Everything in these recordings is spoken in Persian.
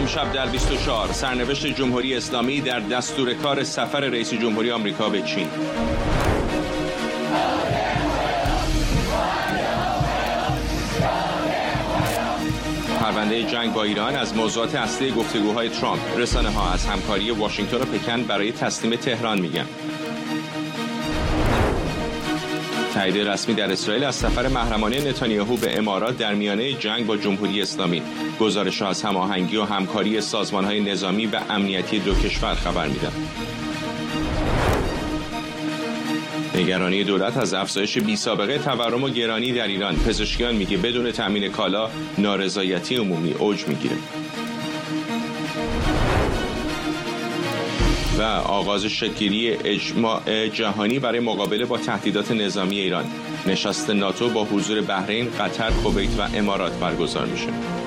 امشب در 24 سرنوشت جمهوری اسلامی در دستور کار سفر رئیس جمهوری آمریکا به چین. پرونده جنگ با ایران از موضوعات اصلی گفتگوهای ترامپ. رسانه‌ها از همکاری واشنگتن و پکن برای تسلیم تهران میگن. تایید رسمی در اسرائیل از سفر محرمانه نتانیاهو به امارات در میانه جنگ با جمهوری اسلامی. گزارش‌ها از هماهنگی و همکاری سازمان‌های نظامی و امنیتی دو کشور خبر میدن. نگرانی دولت از افزایش بی‌سابقه تورم و گرانی در ایران. پزشکیان میگه بدون تامین کالا نارضایتی عمومی اوج میگیره. و آغاز شکل‌گیری اجماع جهانی برای مقابله با تهدیدات نظامی ایران. نشست ناتو با حضور بحرین، قطر، کویت و امارات برگزار میشه.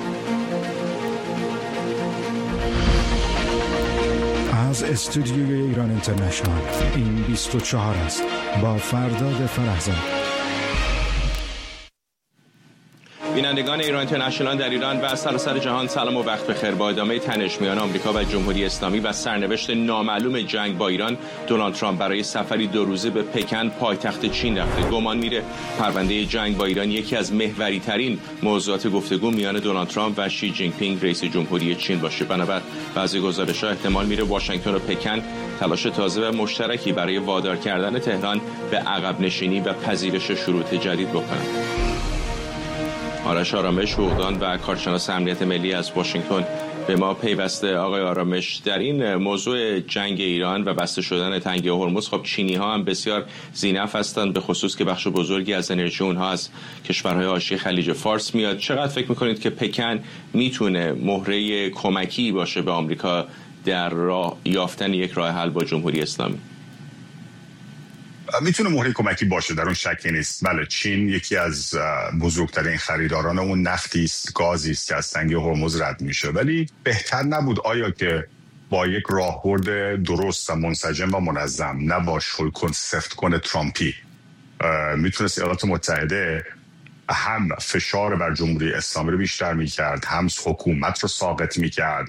از استودیوی ایران اینترنشنال این 24 است با فرداد فرهزاد. بینندگان ایران اینترنشنال در ایران و سراسر جهان سلام و وقت بخیر. با ادامه تنش میان آمریکا و جمهوری اسلامی و سرنوشت نامعلوم جنگ با ایران، دونالد ترامپ برای سفری 2 روزه به پکن پایتخت چین رفته. گمان میره پرونده جنگ با ایران یکی از محوری ترین موضوعات گفتگو میان دونالد ترامپ و شی جین پینگ رئیس جمهوری چین باشه. بنابر بعضی گزارش‌ها احتمال میره واشنگتن و پکن تلاش تازه و مشترکی برای وادار کردن تهران به عقب نشینی و پذیرش شروط جدید بکنند. آرش آرامش، حقوقدان و کارشناس امنیت ملی از واشنگتن به ما پیوسته. آقای آرامش، در این موضوع جنگ ایران و بسته شدن تنگه هرمز، خب چینی ها هم بسیار ذی‌نفع هستند، به خصوص که بخش بزرگی از انرژی اونها از کشورهای حاشیه خلیج فارس میاد. چقدر فکر میکنید که پکن میتونه مهره کمکی باشه به آمریکا در راه یافتن یک راه حل با جمهوری اسلامی؟ میتونه مهره کمکی باشه، در اون شکی نیست. بله، چین یکی از بزرگترین خریداران اون نفتی است، گازی است که از تنگه هرمز رد میشه. ولی بهتر نبود آیا که با یک راهبرد درست و منسجم و منظم، نه با شل سفت کن ترامپی، میتونست ایالات متحده هم فشار بر جمهوری اسلامی رو بیشتر میکرد، هم حکومت رو ساقط میکرد،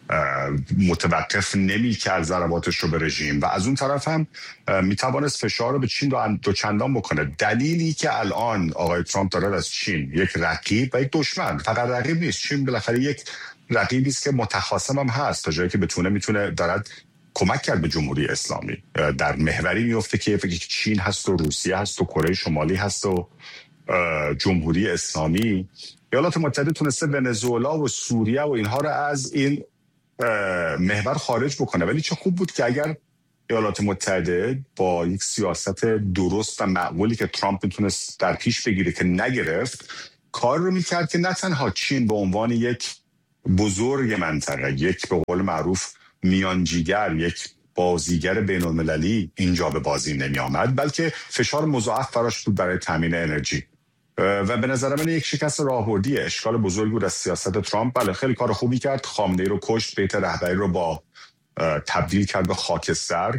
متوقف نمی‌کرد ضرباتش رو به رژیم، و از اون طرف هم میتوانست فشار رو به چین دو چندان بکنه. دلیلی که الان آقای ترامپ داره از چین یک رقیب و یک دشمن، فقط رقیب نیست، چین بالاخره یک رقیبی است که متخاصم هم هست، تا جایی که میتونه دارد کمک کرد به جمهوری اسلامی. در محوری میفته که چین هست و روسیه هست و کره شمالی هست و جمهوری اسلامی. ایالات متحده تونسته ونزوئلا و سوریه و اینها رو از این محور خارج بکنه. ولی چه خوب بود که اگر ایالات متحده با یک سیاست درست و معقولی که ترامپ میتونست در پیش بگیره که نگرفت، کار رو میکرد که نه تنها چین به عنوان یک بزرگ منطقه، یک به قول معروف میانجیگر، یک بازیگر بین المللی اینجا به بازی نمی آمد، بلکه فشار مضاعف براش بود برای تامین انرژی. و به نظر من یک شکست راهبردی، اشکال بزرگی بود از سیاست ترامپ. بله، خیلی کار خوبی کرد، خامنه‌ای رو کشت، بیت رهبری رو با تبدیل کرد به خاکستر،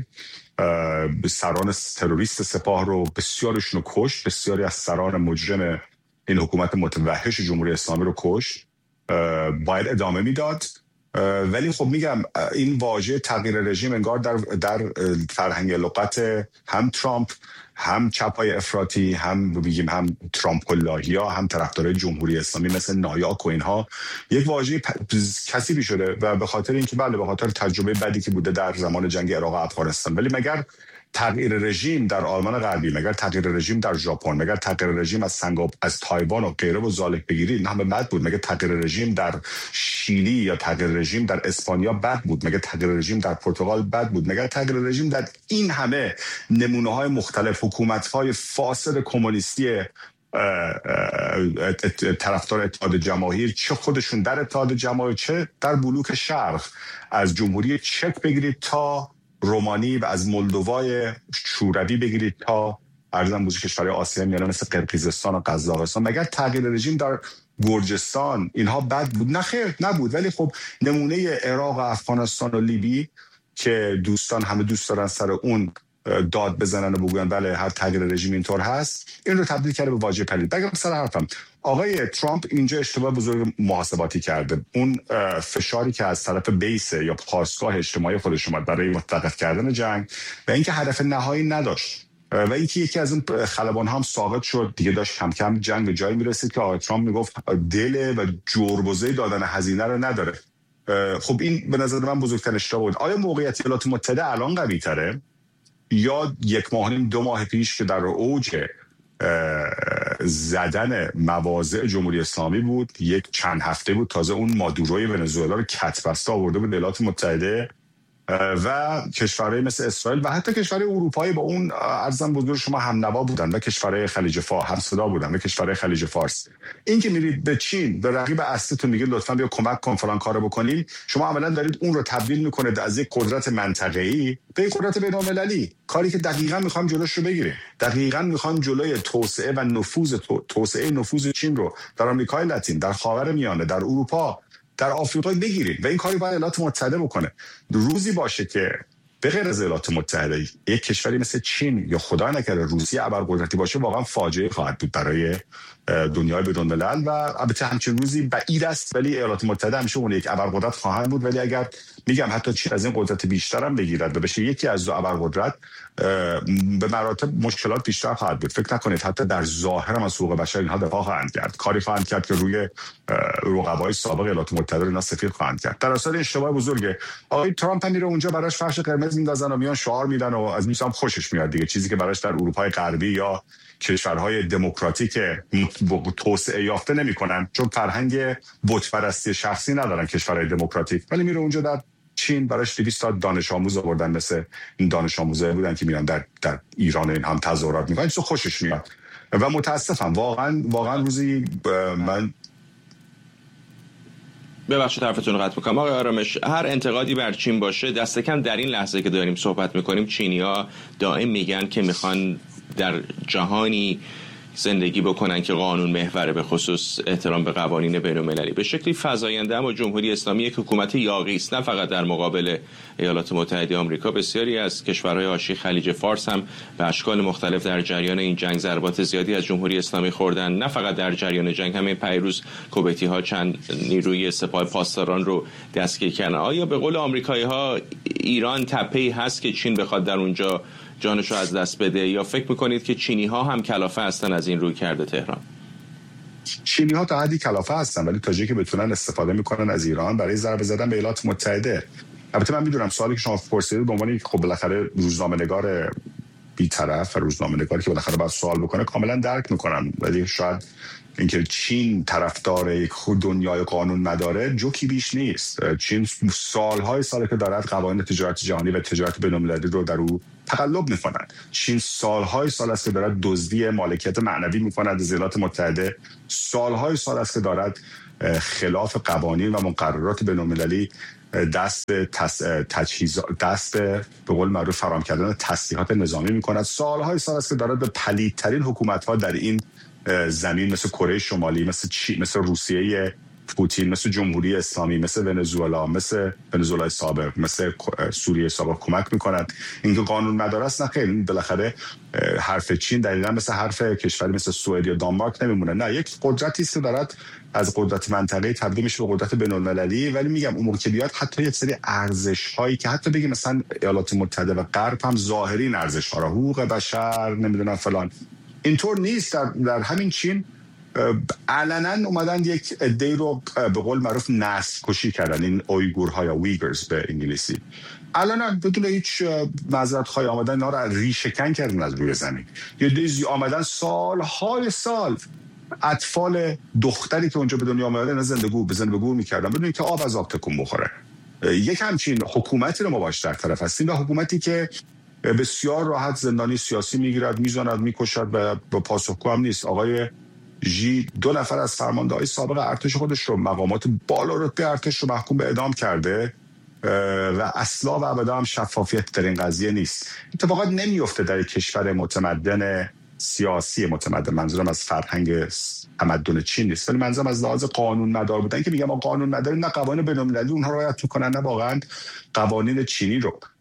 سران تروریست سپاه رو بسیارشون رو کشت، بسیاری از سران مجرم این حکومت متوحش جمهوری اسلامی رو کشت. باید ادامه میداد. ولی خب میگم این واژه تغییر رژیم انگار در فرهنگ لغت هم ترامپ، هم چپای افراطی، هم ترامپ کلاهیا، هم طرفدارای جمهوری اسلامی مثل نایاک و اینها یک واژه کثیفی شده، و به خاطر اینکه بله، به خاطر تجربه بدی که بوده در زمان جنگ عراق و افغانستان. ولی مگر تغییر رژیم در آلمان غربی، مگر تغییر رژیم در ژاپن، مگر تغییر رژیم از تایوان و غیره و ذالک بگیرید نه همه بد بود؟ مگر تغییر رژیم در شیلی یا تغییر رژیم در اسپانیا بد بود؟ مگر تغییر رژیم در پرتغال بد بود؟ مگر تغییر رژیم در این همه نمونه‌های مختلف حکومت‌های فاسد کمونیستی طرفدار اتحاد جماهیر، چه خودشون در اتحاد جماهیر چه در بلوک شرق، از جمهوری چک بگیرید تا رومانی و از مولدوای شوروی بگیرید تا ارزم بزرگ کشورهای آسیایی میانه مثل قرقیزستان و قزاقستان، مگر تغییر رژیم در گرجستان اینها بد بود؟ نه خیر، نبود. ولی خب نمونه عراق و افغانستان و لیبی که دوستان همه دوست دارن سر اون داد بزنن و بگن بله هر تغییر رژیم اینطور هست، این رو تبدیل کرده به واژه پلید. بگم سر حرفم، آقای ترامپ اینجا اشتباه بزرگ محاسباتی کرده. اون فشاری که از طرف بیس یا پاسگاه اجتماعی خودش اومد برای متوقف کردن جنگ و اینکه هدف نهایی نداشت و اینکه یکی از اون خلبان هم ساقط شد دیگه، داشت کم کم جنگ به جایی میرسید که آقای ترامپ میگفت دل و جربوزه دادن هزینه رو نداره. خب این به نظر من بزرگترین اشتباه بود. آیا موقعیت ایالات متحده الان قوی تره یا 1 ماه و نیم 2 ماه پیش که در اوج زدن مواضع جمهوری اسلامی بود، یک چند هفته بود تازه اون مادوروی ونزوئلا رو کتبسته آورده بود ایالات متحده و کشورهای مثل اسرائیل و حتی کشورهای اروپایی با اون ارزم بزرگ شما هم نوا بودن و کشورهای خلیج فارس هم صدا بودن و کشورهای خلیج فارس. این که میرید به چین به رقیب اصلیتون میگید لطفاً بیا کمک کن فلان کارو بکنید، شما عملاً دارید اون رو تبدیل میکنید از یک قدرت منطقه‌ای به یک قدرت بین‌المللی، کاری که دقیقاً میخوام جلوش رو بگیریم. دقیقاً میخوام جلوی توسعه و نفوذ چین رو در آمریکای لاتین، در خاورمیانه، در اروپا، در آفریقا بگیرید و این کاری باید ایالات متحده بکنه. روزی باشه که به غیر از ایالات متحده یک کشوری مثل چین یا خدا نکرده روسیه ابرقدرتی باشه، واقعا فاجعه خواهد بود برای دنیای بدون ملل و البته همچین روزی بعید است، ولی ایالات متحده همیشه اون یک ابرقدرت خواهند بود. ولی اگر میگم حتی چین از این قدرت بیشتر هم بگیرد و بشه یکی از دو ابرقدرت، به مراتب مشکلات بیشتر خواهد بود. فکر نکنید حتی در ظاهر هم از حقوق بشر اینها دفاع خواهند کرد، کاری خواهند کرد که روی رقبای سابق ایالات متحده اینا سفید خواهند کرد. در اصل اشتباه بزرگه. آقای ترامپ میره اونجا براش فرش قرمز میندازن و میان شعار میدن و از میسام خوشش میاد دیگه، چیزی که براش در اروپای غربی یا کشورهای دموکراتیک توسعه یافته نمیکنن، چون فرهنگ بت پرستی شخصی ندارن کشورهای دموکراتیک. ولی میره اونجا در چین براش 200 تا دانش آموز آوردن، مثل این دانش آموزا بودن که میرن در ایران این هم تظاهرات میکنن، چون خوشش میاد و متاسفم واقعا روزی من ببخشید حرفتون رو قطع میکنم آقای آرامش. هر انتقادی بر چین باشه، دست کم در این لحظه که داریم صحبت میکنیم چینی‌ها دائم میگن که میخوان در جهانی زندگی بکنن که قانون محوره، به خصوص احترام به قوانین بین‌المللی. به شکلی فزاینده اما جمهوری اسلامی یک حکومت یاغی است، نه فقط در مقابل ایالات متحده آمریکا. بسیاری از کشورهای حاشیه خلیج فارس هم به اشکال مختلف در جریان این جنگ ضربات زیادی از جمهوری اسلامی خوردن. نه فقط در جریان جنگ، همین پیروز کویتی‌ها چند نیروی سپاه پاسداران رو دستگیر کردن. آیا به قول آمریکایی‌ها ایران تپه‌ای هست که چین بخواد در اونجا جانشو از دست بده، یا فکر میکنید که چینی ها هم کلافه هستن از این روی کرده تهران؟ چینی ها تا حدی کلافه هستن، ولی تا جایی که بتونن استفاده میکنن از ایران برای ضربه زدن به ایالات متحده. البته من میدونم سوالی که شما پرسیدید به عنوان خب بالاخره روزنامه‌نگار بی‌طرف و روزنامه‌نگاری که بالاخره باید سوال بکنه کاملا درک میکنم، ولی شاید اینکه چین طرفدار یک دنیای قانون مداره جوکی بیش نیست. چین سالهای ساله که دارد قوانین تجارت جهانی و تجارت بین‌المللی رو در او تقلب میکنند. چین سالهای سال است که دارد دزدی مالکیت معنوی میکند از ایالات متحده، سالهای سال است که دارد خلاف قوانین و مقررات بین‌المللی دست به قول معروف فرام کردن تسلیحات نظامی میکند. سالهای سال است که دارد به پلیدترین حکومت‌ها در این زمین مثل کره شمالی، مثل روسیه پوتین، مثل جمهوری اسلامی، مثل ونزوئلا، مثل ونزوئلای سابق، مثل سوریه سابق کمک میکنند. اینکه قانون مدار است نه خیلی، بالاخره حرف چین دقیقاً مثل حرف کشوری مثل سوئد یا دانمارک نمیمونه. نه، یک قدرتی است که دارد از قدرت منطقه‌ای تبدیل میشه به قدرت بین‌المللی. ولی میگم اون موقع که بیاد حتی یک سری ارزش‌هایی که حتی بگیم مثلا ایالات متحده و غرب هم ظاهری ارزش‌ها را، حقوق بشر، نمیدونم فلان، اینطور نیست. در همین چین علنا اومدن یک عده‌ای رو به قول معروف نسل کشی کردن، این اویگورها یا ویگرز به انگلیسی، علنا بدون هیچ معذرت‌خواهی آمدن اینا رو ریشه‌کن کردن از روی زمین. یه دیزی آمدن سالهای سال اطفال دختری که اونجا به دنیا آمدن زنده به گور می‌کردن بدون اینکه آب از آب تکون بخوره. یک همچین حکومتی رو ما باش در طرف هستیم و حکومتی که بسیار راحت زندانی سیاسی میگیرد، میزاند، میکشد و با پاسخگو هم نیست. آقای ژی 2 نفر از فرمانده‌های سابق ارتش خودش رو، مقامات بالا رتبه ارتش رو محکوم به اعدام کرده و اصلا و ابدا هم شفافیت در این قضیه نیست. اتفاقا نمیفته در کشور متمدن سیاسی متمدن، منظورم از فرهنگ تمدن چین نیست، ولی منظورم از لحاظ قانون مدار بودن که میگم قانون مدار نه قوانین بین‌المللی اونها رعایت میکنن نه واقعا قوانین چینی رو.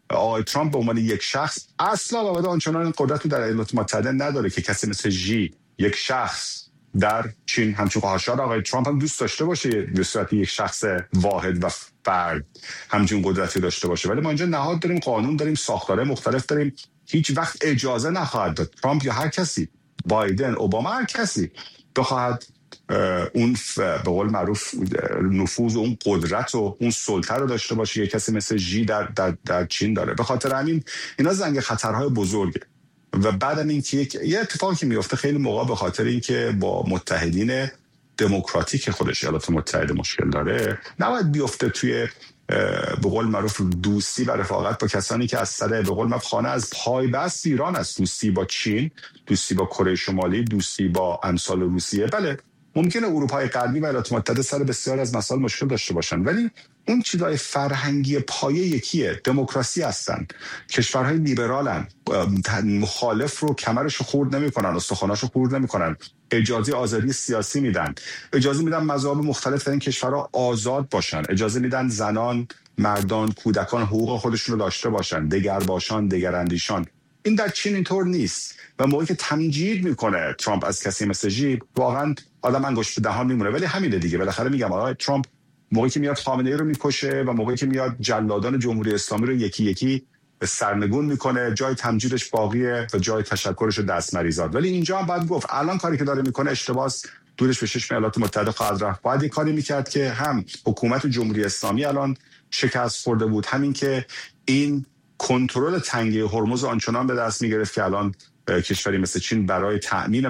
آقای ترامپ به عنوان یک شخص اصلا البته آنچنان قدرت در ایالات متحده نداره که کسی مثل ژی، یک شخص در چین، همچون خواهرشار آقای ترامپ هم دوست داشته باشه به صورت یک شخص واحد و فرد همچون قدرتی داشته باشه. ولی ما اینجا نهاد داریم، قانون داریم، ساختاره مختلف داریم. هیچ وقت اجازه نخواهد داد ترامپ یا هر کسی، بایدن، اوباما، هر کسی بخواهد اون به قول معروف نفوذ و اون قدرت و اون سلطه رو داشته باشه یک کسی مثل ژی در چین داره. به خاطر همین اینا زنگ خطرهای بزرگه. و بعد اینکه یه اتفاقی که میفته خیلی موقع به خاطر اینکه با متحدین دموکراتیک خودش ایالات متحده مشکل داره، نباید بیفته توی به قول معروف دوستی و رفاقت با کسانی که از سر به قول معروف خانه از پای بست ایران است. دوستی با چین، دوستی با کره شمالی، دوستی با امثال روسیه. بله ممکنه اروپای غربی و ایالات متحده سر بسیار از مسائل مشکل داشته باشن، ولی اون چیزای فرهنگی پایه یکیه. دموکراسی هستن، کشورهای لیبرالن، مخالف رو کمرش رو خورد نمیکنن، استخواناش رو خورد نمیکنن، اجازه آزادی سیاسی میدن، اجازه میدن مذاهب مختلف در این کشورها آزاد باشن، اجازه میدن زنان، مردان، کودکان حقوق خودشون رو داشته باشن، دگرباشان، دگراندیشان. این در چین اینطور نیست. و موقعی که تمجید میکنه ترامپ از کسی مثل ژی، واقعا آدم انگشت به دهان میمونه. ولی همینه دیگه، بالاخره میگم آقای ترامپ موقعی که میاد خامنه‌ای رو میکشه و موقعی که میاد جلادان جمهوری اسلامی رو یکی یکی سرنگون میکنه، جای تمجیدش باقیه و جای تشکرش دست مریزاد. ولی اینجا هم باید گفت الان کاری که داره میکنه اشتباس، دورش به چشم ایالات متحده خواهد رفت. باید یه کاری میکرد که هم حکومت جمهوری اسلامی الان شکست خورده بود، همین که این کنترل تنگه هرمز آنچنان به دست میگرفت که الان کشوری مثل چین برای تأمین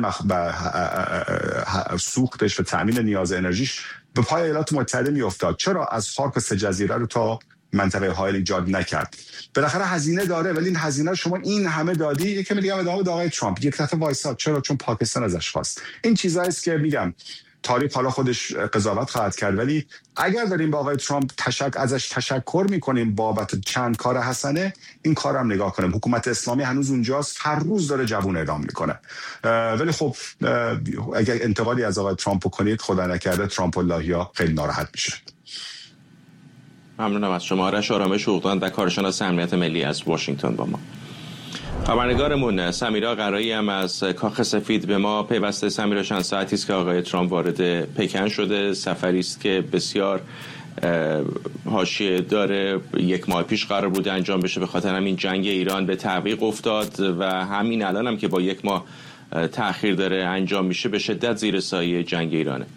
سوختش و تأمین نیاز انرژیش به پای ایالات متحده میافتاد. چرا از خاک سه جزیره رو تا منطقه هایل ایجاد نکرد؟ بالاخره هزینه داره، ولی این هزینه شما این همه دادی. یکی میگم ادامه آقای ترامپ یک دفعه وایساد. چرا؟ چون پاکستان ازش خواست. این چیزایی است که میگم تاریخ حالا خودش قضاوت خواهد کرد، ولی اگر داریم با آقای ترامپ ازش تشکر میکنیم بابت چند کار حسنه، این کارم نگاه کنیم. حکومت اسلامی هنوز اونجاست، هر روز داره جوون اعدام میکنه. ولی خب اگر انتقادی از آقای ترامپ کنید، خدا نکرده ترامپ اللهیا خیلی ناراحت میشه. ممنونم از شما. آرش آرامش حقوقدان و کارشناس امنیت ملی از واشنگتن با ما. خبرنگارمون سمیرا قرایی هم از کاخ سفید به ما پیوسته. سمیرا چند ساعتی است که آقای ترامپ وارد پکن شده، سفری است که بسیار حاشیه داره. 1 ماه پیش قرار بود انجام بشه، به خاطر همین جنگ ایران به تعویق افتاد و همین الان هم که با 1 ماه تأخیر داره انجام میشه به شدت زیر سایه جنگ ایرانه.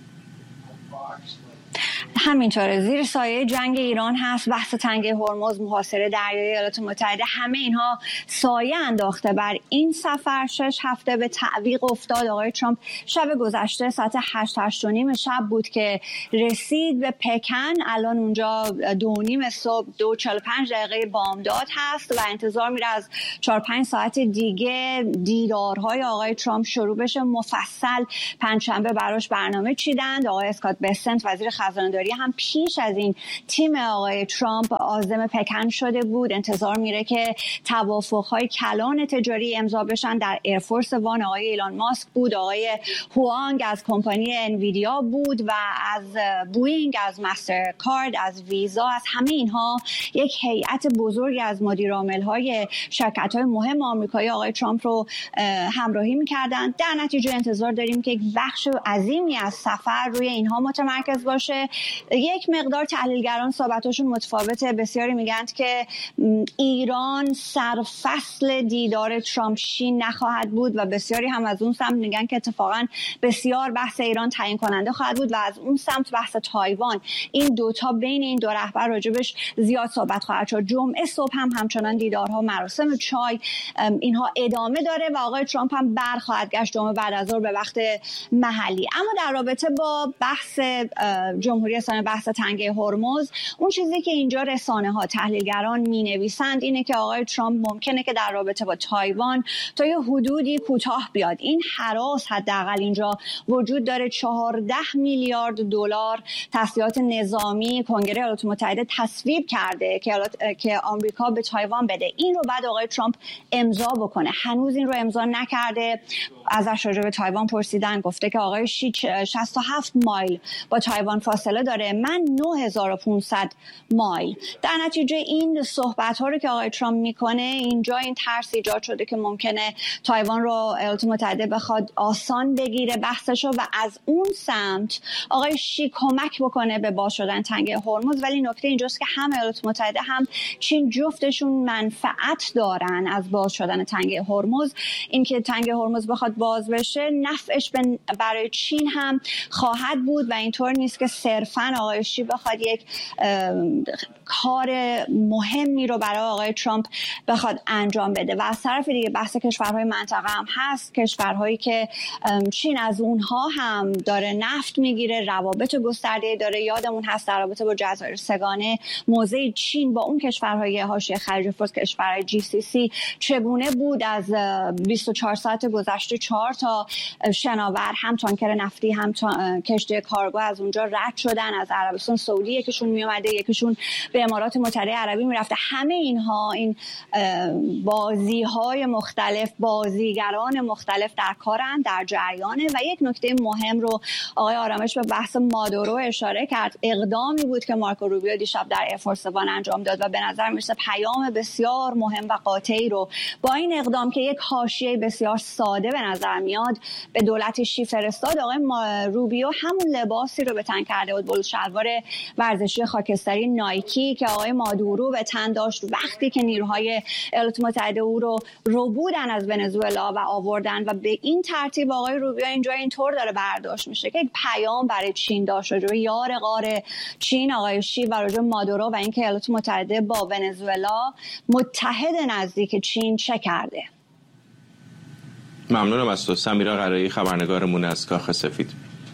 همینطوره، زیر سایه جنگ ایران هست. بحث تنگه هرمز، محاصره دریای ایالات متحده، همه اینها سایه انداخته بر این سفر. 6 هفته به تعویق افتاد. آقای ترامپ شب گذشته ساعت 8:30 شب بود که رسید به پکن. الان اونجا 2:30 صبح 2:45 بامداد هست و انتظار میره از 4-5 ساعت دیگه دیدارهای آقای ترامپ شروع بشه. مفصل پنجشنبه براش برنامه چیدند. آقای اسکات بسنت وزیر خزانه‌داری هم پیش از این تیم آقای ترامپ عازم پکن شده بود. انتظار میره که توافق‌های کلان تجاری امضا بشن. در ایرفورس وان آقای ایلان ماسک بود، آقای هوانگ از کمپانی انویدیا بود و از بوئینگ، از مسترکارد، از ویزا، از همه اینها یک هیئت بزرگی از مدیرعامل‌های شرکت‌های مهم آمریکایی آقای ترامپ رو همراهی می‌کردند. در نتیجه انتظار داریم که یک بخش عظیمی از سفر روی اینها متمرکز باشه. یک مقدار تحلیلگران صحبتاشون متفاوته. بسیاری میگند که ایران سرفصل دیدار ترامپ شین نخواهد بود و بسیاری هم از اون سمت میگن که اتفاقا بسیار بحث ایران تعیین کننده خواهد بود و از اون سمت بحث تایوان. این دوتا بین این دو رهبر راجبش زیاد صحبت خواهد شد. جمعه صبح هم همچنان دیدارها، مراسم چای، اینها ادامه داره و آقای ترامپ هم برخواهد گشت جمعه بعد از ظهر به وقت محلی. اما در رابطه با بحث جمهوری اسلامی، بحث تنگه هرمز، اون چیزی که اینجا رسانه ها، تحلیلگران می نویسند اینه که آقای ترامپ ممکنه که در رابطه با تایوان تا یه حدودی کوتاه بیاد. این هراس حداقل اینجا وجود داره. 14 میلیارد دلار تسلیحات نظامی کنگره ایالات متحده تصویب کرده که آمریکا به تایوان بده. این رو بعد آقای ترامپ امضا بکنه. هنوز این رو امضا نکرده. ازش راجع به تایوان پرسیدن، گفته که آقای 67 مایل با تایوان فاصله داره داره من 9500 مایل. در نتیجه این صحبت ها رو که آقای ترامپ میکنه، اینجا این ترس ایجاد شده که ممکنه تایوان رو ایالات متحده بخواد آسان بگیره بحثشو و از اون سمت آقای شی کمک بکنه به باز شدن تنگه هرمز. ولی نکته اینجاست که هم ایالات متحده هم چین جفتشون منفعت دارن از باز شدن تنگه هرمز. اینکه تنگه هرمز بخواد باز بشه نفعش برای چین هم خواهد بود و اینطور نیست که صرفاً آقای شی بخواد یک کار مهمی رو برای آقای ترامپ بخواد انجام بده. و از طرف دیگه بحث کشورهای منطقه هم هست، کشورهایی که چین از اونها هم داره نفت میگیره، روابط گسترده داره. یادمون هست در رابطه با جزایر سگانه موضع چین با اون کشورهای حاشیه خلیج فارس، کشورهای GCC چگونه بود. از 24 ساعت گذشته 4 تا شناور هم تانکر نفتی هم کشتی کارگو از اونجا رد شدن. از عربستان سعودی یکیشون می اومده، یکیشون به امارات متحده عربی میرفته. همه اینها این بازی‌های مختلف، بازیگران مختلف در کارن، در جریانه. و یک نکته مهم رو آقای آرامش به بحث مادورو اشاره کرد. اقدامی بود که مارکو روبیو دیشب در ایرفورس وان انجام داد و به نظر میرسه پیام بسیار مهم و قاطعی رو با این اقدام که یک حاشیه بسیار ساده به نظر میاد به دولت شی فرستاد. آقای روبیو همون لباسی رو به تن کرده بود، بلوز شلوار ورزشی خاکستری نایکی که آقای مادورو به تن داشت وقتی که نیروهای ایالات متحده او رو بودن از ونزوئلا و آوردن. و به این ترتیب آقای روبیو اینجا اینطور داره برداشت میشه که یک پیام برای چین داشت راجع به یار غار چین آقای شی و راجع به مادورو و اینکه ایالات متحده با ونزوئلا متحد نزدیک چین چه کرده. ممنونم از تو سمیرا قرایی، خبرنگارمون از کاخ سفید.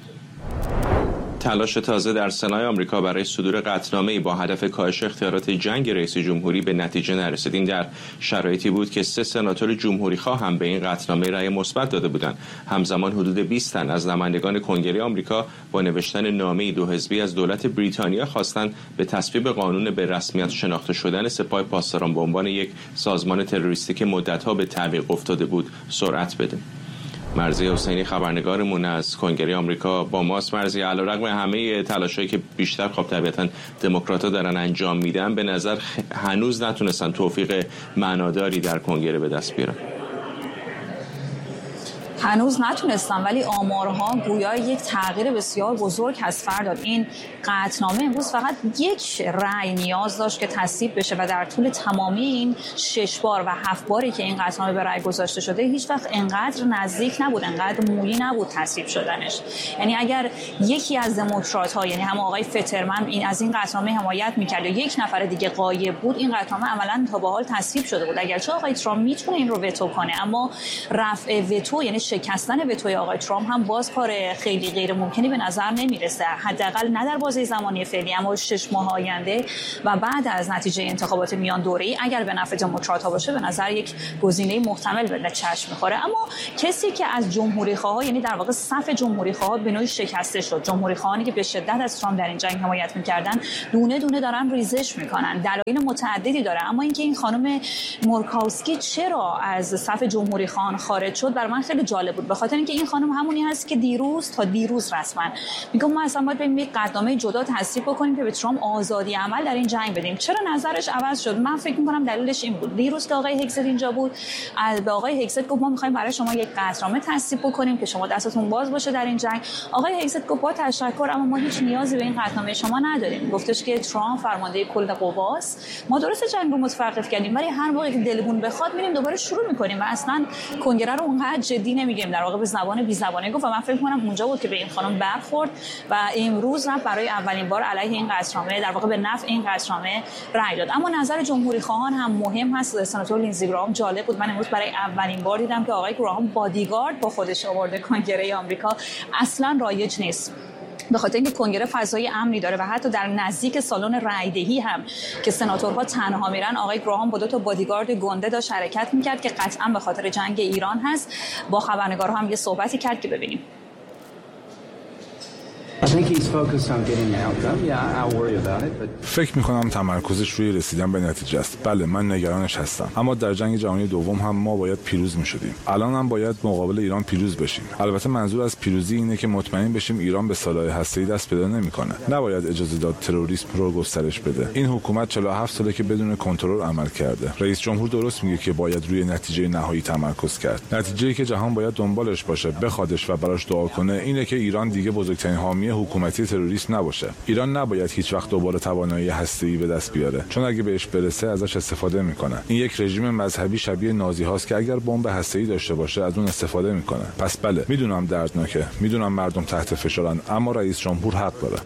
تلاش تازه در سنای آمریکا برای صدور قطعنامه‌ای با هدف کاهش اختیارات جنگ رئیس جمهوری به نتیجه نرسید. این در شرایطی بود که 3 سناتور جمهوری‌خواه هم به این قطعنامه رأی مثبت داده بودند. همزمان حدود 20 تن از نمایندگان کنگره آمریکا با نوشتن نامه‌ای 2 حزبی از دولت بریتانیا خواستند به تصویب قانون به رسمیت شناخته شدن سپاه پاسداران به عنوان یک سازمان تروریستی که مدت‌ها به تعویق افتاده بود سرعت بده. مرضی حسینی خبرنگارمون از کنگره آمریکا با ماست. مرضی، علیرغم همه تلاشایی که بیشتر خب طبیعتاً دموکرات‌ها دارن انجام میدن، به نظر هنوز نتونستن توفیق معناداری در کنگره به دست بیارن. هنوز نتونستم، ولی آمارها گویا یک تغییر بسیار بزرگ هست. فرداد این قطعنامه امروز فقط 1 رأی نیاز داشت که تصویب بشه و در طول تمامی این 6 بار و 7 باری که این قطعنامه به رأی گذاشته شده هیچ وقت انقدر نزدیک نبود، انقدر مولی نبود تصویب شدنش. یعنی اگر یکی از دموکرات‌ها، یعنی هم آقای فترمن، این از این قطعنامه حمایت می‌کرد و 1 نفر دیگه غایب بود، این قطعنامه عملاً تا به حال تصویب شده بود. اگرچه آقای ترامپ میتونه این رو وتو کنه، اما رفع وتو یعنی شکستن وتوی آقای ترامپ هم باز کار خیلی غیر ممکنی به نظر نمیرسه، حداقل نه در بازه زمانی فعلی، اما 6 ماه آینده و بعد از نتیجه انتخابات میان دوره‌ای اگر به نفع دموکرات‌ها باشه به نظر یک گزینه محتمل به چشم می‌خوره. اما کسی که از جمهوری‌خواها، یعنی در واقع صف جمهوری‌خواها به نوعی شکسته شد، جمهوری‌خواهانی که به شدت از ترامپ در این جنگ حمایت می‌کردن دونه دونه دارن ریزش می‌کنن. دلایل متعددی داره، اما اینکه این خانم مورکاوسکی چرا از صف جمهوری‌خواهان خارج شد بر من خیلی جالب بود، به خاطر اینکه این خانم همونی هست که دیروز رسما میگم ما اصلا باید بریم یک قطعنامه جدا تصویب بکنیم که به ترامپ آزادی عمل در این جنگ بدیم. چرا نظرش عوض شد؟ من فکر می‌کنم دلیلش این بود. دیروز که آقای هگزت اینجا بود، به آقای هگزت گفت ما می‌خوایم برای شما یک قطعنامه تصویب بکنیم که شما دستتون باز باشه در این جنگ. آقای هگزت گفت با تشکر، اما ما هیچ نیازی به این قطعنامه شما نداریم. گفتش که ترامپ فرمانده کل قواست، ما درست جنگ رو متوقف کردیم ولی هر موقع که دلمون بخواد میریم دوباره شروع می‌کنیم و اصلا کنگره رو اونقدر جدی نمی‌گیریم. در واقع به زبان بی زبانه گفت و من فکر کنم اونجا بود که به این خانم برخورد و امروز رفت برای اولین بار علیه این قطعنامه، در واقع به نفع این قطعنامه رأی داد. اما نظر جمهوری خواهان هم مهم هست. سناتور لینزی گراهام جالب بود، من امروز برای اولین بار دیدم که آقای گراهام بادیگارد با خودش آورده. کنگره آمریکا اصلا رایج نیست، به خاطر اینکه کنگره فضای امنی داره و حتی در نزدیک سالن رایدهی هم که سناتورها تنها میرن آقای گراهام با 2 تا بادیگارد گنده داشت حرکت میکرد که قطعا به خاطر جنگ ایران هست. با خبرنگارها هم یه صحبتی کرد که ببینیم. فکر میکنم تمرکزش روی رسیدن به نتیجه است. بله، من نگرانش هستم، اما در جنگ جهانی دوم هم ما باید پیروز میشدیم. الان هم باید مقابل ایران پیروز بشیم. البته منظور از پیروزی اینه که مطمئن بشیم ایران به سلاح هسته‌ای دست پیدا نمیکنه. نباید اجازه داد تروریسم رو گسترش بده. این حکومت 47 ساله که بدون کنترل عمل کرده. رئیس جمهور درست میگه که باید روی نتیجه نهایی تمرکز کرد. نتیجه‌ای که جهان باید دنبالش باشه، بخوادش و براش دعا کنه اینه که ایران دیگه بزرگترین حامی حکومتی تروریسم نباشه. ایران نباید هیچ وقت دوباره توانایی هسته‌ای به دست بیاره، چون اگه بهش برسه ازش استفاده میکنه. این یک رژیم مذهبی شبیه نازی هاست که اگر بمب هسته‌ای داشته باشه از اون استفاده میکنه. پس بله، میدونم دردناکه، میدونم مردم تحت فشارن، اما رئیس جمهور حق داره.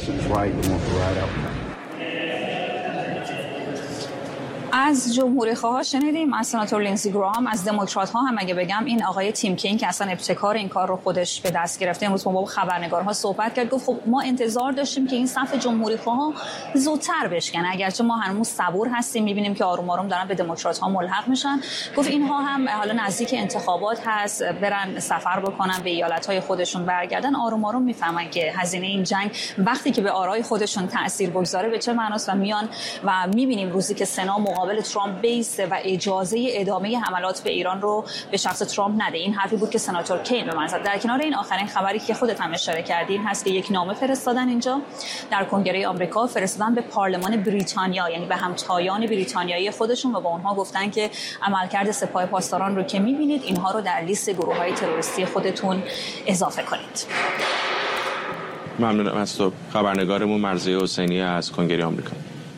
از جمهوری خواها شنیدیم، از سناتور لینزی گراهام، از دموکرات ها هم اگه بگم این آقای تیم کین که اصلا ابتکار این کار رو خودش به دست گرفته، امروز با خبرنگارها صحبت کرد، گفت خب ما انتظار داشتیم که این صف جمهوری خواها زودتر بشکنه، اگرچه ما هنوز صبور هستیم، میبینیم که آروم آروم دارن به دموکرات ها ملحق میشن. گفت اینها هم حالا نزدیک انتخابات هست، برن سفر بکنن به ایالت های خودشون، برگردن، آروم آروم میفهمن که هزینه این جنگ وقتی که به آرای خودشون تاثیر بگذاره به چه معناست و میان و میبینیم روزی که سنا مقابل ترامپ بیسته و اجازه ادامه حملات به ایران رو به شخص ترامپ نده. این حرفی بود که سناتور کین به من زد. در کنار این آخرین خبری که خودت هم اشاره کردی این هست که یک نامه فرستادن اینجا در کنگره آمریکا، فرستادن به پارلمان بریتانیا، یعنی به همتایان بریتانیایی خودشون، و با اونها گفتن که عملکرد سپاه پاسداران رو که می‌بینید اینها رو در لیست گروه‌های تروریستی خودتون اضافه کنید. ممنونم از تو. خبرنگارمون مرضیه حسینی از کنگره آمریکا.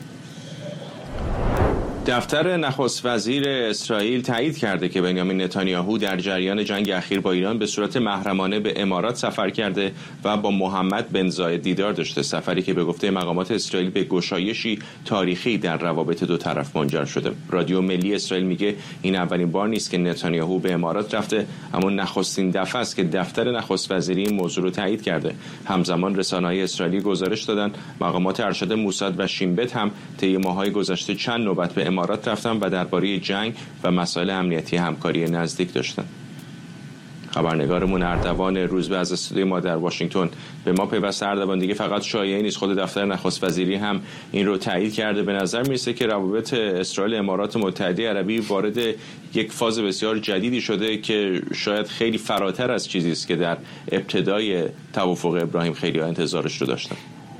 دفتر نخست وزیر اسرائیل تایید کرده که بنیامین نتانیاهو در جریان جنگ اخیر با ایران به صورت محرمانه به امارات سفر کرده و با محمد بن زاید دیدار داشته، سفری که به گفته مقامات اسرائیل به گشایشی تاریخی در روابط دو طرف منجر شده. رادیو ملی اسرائیل میگه این اولین بار نیست که نتانیاهو به امارات رفته، اما نخستین دفعه است که دفتر نخست وزیری این موضوع رو تایید کرده. همزمان رسانه‌های اسرائیلی گزارش دادن مقامات ارشد موساد و شین بت هم طی ماه‌های گذشته چند نوبت به امارات رفتن و درباره جنگ و مسائل امنیتی همکاری نزدیک داشتن. خبرنگارمون اردوان روزبه از استودیوی ما در واشنگتن به ما پیوسته. اردوان، دیگه فقط شایعه نیست، خود دفتر نخست وزیری هم این رو تایید کرده. به نظر میرسه که روابط اسرائیل امارات متحده عربی وارد یک فاز بسیار جدیدی شده که شاید خیلی فراتر از چیزی است که در ابتدای توافق ابراهیم خیلی‌ها انتظارش رو داشتن.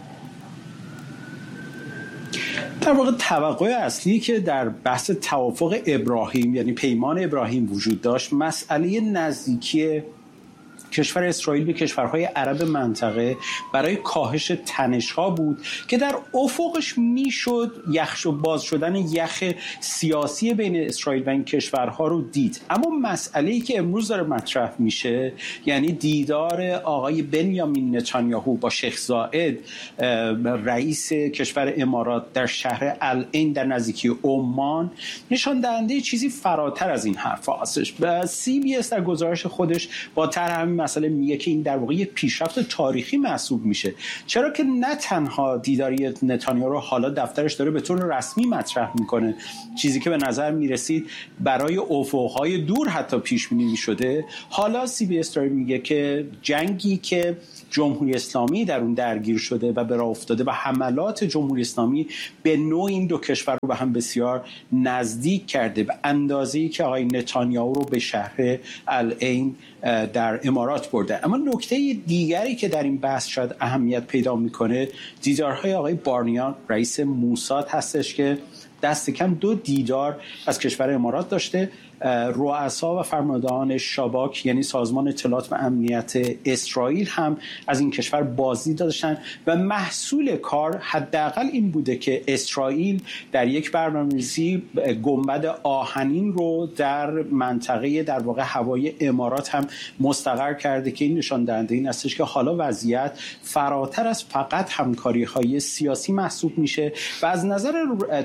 در واقع توقع اصلی که در بحث توافق ابراهیم، یعنی پیمان ابراهیم، وجود داشت مسئله نزدیکی کشور اسرائیل به کشورهای عرب منطقه برای کاهش تنش‌ها بود که در افقش میشد یخ و باز شدن یخ سیاسی بین اسرائیل و این کشورها رو دید. اما مسئله‌ای که امروز داره مطرح میشه، یعنی دیدار آقای بنیامین نتانیاهو با شیخ زاید رئیس کشور امارات در شهر العین در نزدیکی عمان، نشان دهنده چیزی فراتر از این حرف هستش. CBS در گزارش خودش با طرح مسئله میگه که این در واقع یک پیشرفت تاریخی محسوب میشه، چرا که نه تنها دیداری نتانیاهو رو حالا دفترش داره به طور رسمی مطرح میکنه، چیزی که به نظر میرسید برای افقهای دور حتی پیش بینی میشده. حالا CBS داره میگه که جنگی که جمهوری اسلامی در اون درگیر شده و به راه افتاده و حملات جمهوری اسلامی به نوع این دو کشور رو به هم بسیار نزدیک کرده، به اندازه‌ای که آقای نتانیاهو رو به شهر العین در امارات برده. اما نکته دیگری که در این بحث شاید اهمیت پیدا میکنه دیدارهای آقای بارنیان رئیس موساد هستش که دست کم 2 دیدار از کشور امارات داشته. رؤسا و فرماندهان شاباک یعنی سازمان اطلاعات و امنیت اسرائیل هم از این کشور بازدید داشتن و محصول کار حداقل این بوده که اسرائیل در یک برنامه‌ریزی گنبد آهنین رو در منطقه در واقع هوایی امارات هم مستقر کرده که این نشان دهنده این هستش که حالا وضعیت فراتر از فقط همکاری‌های سیاسی محسوب میشه. و از نظر تایمز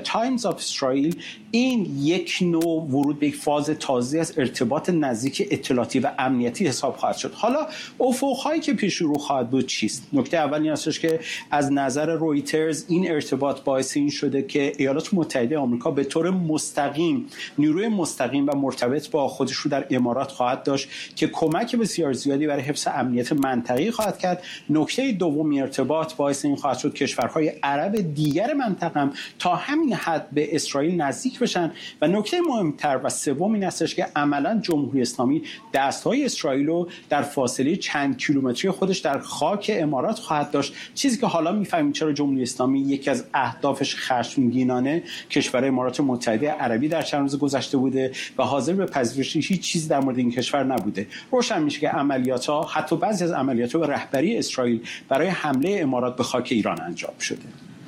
آف اسرائیل این یک نوع ورود به یک فاز تازه از ارتباط نزدیک اطلاعاتی و امنیتی حساب خواهد شد. حالا افق‌هایی که پیش رو خواهد بود چیست؟ نکته اول این هستش که از نظر رویترز این ارتباط باعث این شده که ایالات متحده آمریکا به طور مستقیم نیروی مستقیم و مرتبط با خودش رو در امارات خواهد داشت که کمک بسیار زیادی برای حفظ امنیت منطقه‌ای خواهد کرد. نکته دوم ارتباط باعث این خواهد شد کشورهای عرب دیگر منطقه هم تا همین حد به اسرائیل نزدیک بشن و نکته مهمتر و سوم این هستش که عملاً جمهوری اسلامی دستهای اسرائیل رو در فاصله چند کیلومتری خودش در خاک امارات خواهد داشت، چیزی که حالا می‌فهمیم چرا جمهوری اسلامی یکی از اهدافش خشمگینانه کشور امارات متحده عربی در چند روز گذشته بوده و حاضر به پذیرش هیچ چیزی در مورد این کشور نبوده. روشن میشه که عملیات‌ها، حتی بعضی از عملیات‌ها به رهبری اسرائیل برای حمله امارات به خاک ایران انجام شده.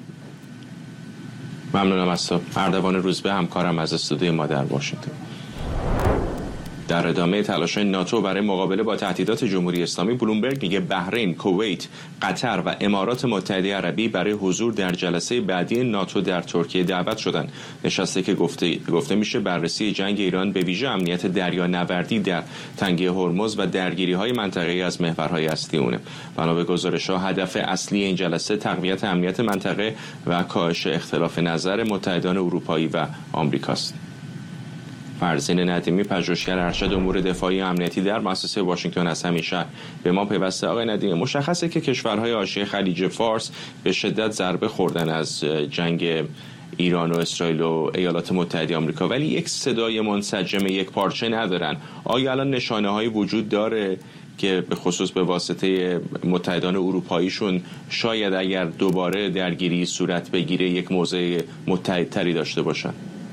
ممنونم از تو. اردوان روزبه، همکارم از استودیوی ما در واشنگتن. در ادامه تلاش ناتو برای مقابله با تهدیدات جمهوری اسلامی، بلومبرگ میگه بحرین، کویت، قطر و امارات متحده عربی برای حضور در جلسه بعدی ناتو در ترکیه دعوت شدند. نشسته که گفته میشه بررسی جنگ ایران به ویژه امنیت دریانوردی در تنگه هرمز و درگیری‌های منطقه‌ای از محورهای اصلی اونه. بنا به گزارش‌ها هدف اصلی این جلسه تقویت امنیت منطقه و کاهش اختلاف نظر متحدان اروپایی و آمریکاست. فرزین ندیمی، پژوهشگر ارشد امور دفاعی امنیتی در مؤسسه واشنگتن از همین شهر، به ما پیوسته. آقای ندیمی، مشخصه که کشورهای حاشیه خلیج فارس به شدت ضربه خوردن از جنگ ایران و اسرائیل و ایالات متحده آمریکا، ولی یک صدای منسجم یک پارچه ندارن. آیا الان نشانه‌هایی وجود داره که به خصوص به واسطه متحدان اروپاییشون شاید اگر دوباره درگیری صورت بگیره یک موضع متحدتری داشته باشن؟